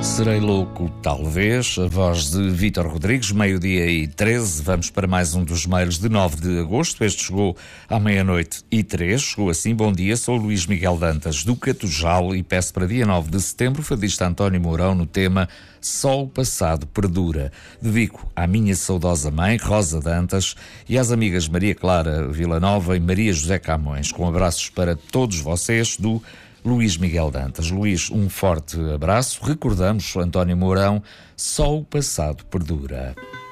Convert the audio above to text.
Serei louco, talvez. A voz de Vítor Rodrigues, 12h13. Vamos para mais um dos mails de 9 de agosto. Este chegou à 00:03. Chegou assim: bom dia, sou o Luís Miguel Dantas, do Catujal, e peço para dia 9 de setembro, fadista António Mourão, no tema Só o Passado Perdura. Dedico à minha saudosa mãe, Rosa Dantas, e às amigas Maria Clara Villanova e Maria José Camões. Com abraços para todos vocês, do Luís Miguel Dantas. Luís, um forte abraço. Recordamos, António Mourão, só o passado perdura.